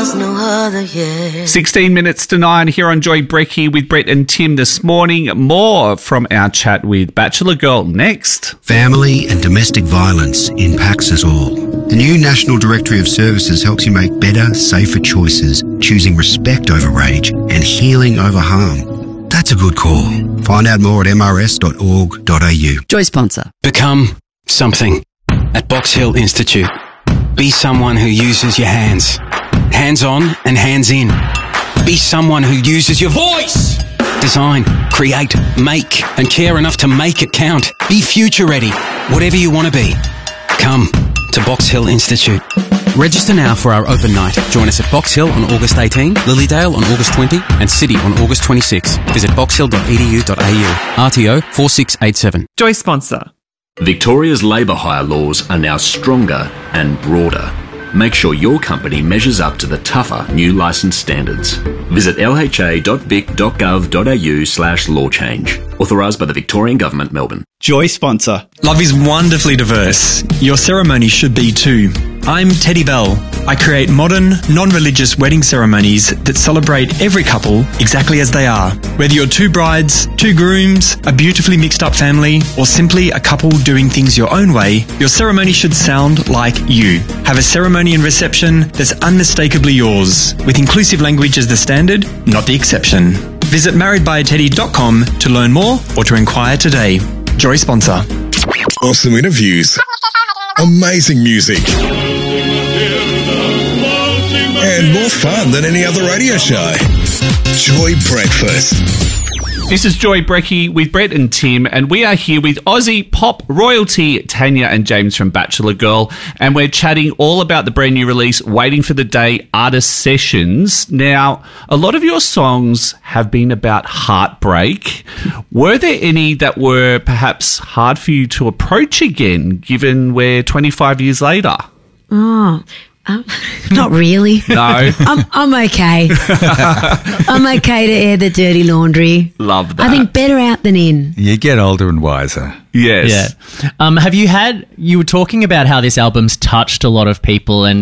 was no other, yeah. 16 minutes to 9 here on Joy Brecky with Brett and Tim this morning. More from our chat with Bachelor Girl next. Family and domestic violence impacts us all. The new National Directory of Services helps you make better, safer choices, choosing respect over rage and healing over harm. That's a good call. Find out more at mrs.org.au. Joy sponsor. Become something at Box Hill Institute. Be someone who uses your hands. Hands-on and hands-in. Be someone who uses your voice. Design, create, make, and care enough to make it count. Be future-ready. Whatever you want to be. Come to Box Hill Institute. Register now for our open night. Join us at Box Hill on August 18, Lilydale on August 20, and City on August 26. Visit boxhill.edu.au. RTO 4687. Joy sponsor. Victoria's labour hire laws are now stronger and broader. Make sure your company measures up to the tougher new licence standards. Visit lha.vic.gov.au/law change. Authorised by the Victorian Government, Melbourne. Joy sponsor. Love is wonderfully diverse. Your ceremony should be too. I'm Teddy Bell. I create modern, non-religious wedding ceremonies that celebrate every couple exactly as they are. Whether you're two brides, two grooms, a beautifully mixed up family, or simply a couple doing things your own way, your ceremony should sound like you. Have a ceremony and reception that's unmistakably yours, with inclusive language as the standard, not the exception. Visit marriedbyateddy.com to learn more or to inquire today. Joy sponsor. Awesome interviews. Amazing music. And more fun than any other radio show. Joy Breakfast. This is Joy Brecky with Brett and Tim, and we are here with Aussie pop royalty Tanya and James from Bachelor Girl, and we're chatting all about the brand new release, Waiting for the Day Artist Sessions. Now, a lot of your songs have been about heartbreak. Were there any that were perhaps hard for you to approach again, given we're 25 years later? Not really. No. I'm okay. I'm okay to air the dirty laundry. Love that. I think better out than in. You get older and wiser. Yes. Yeah. You were talking about how this album's touched a lot of people, and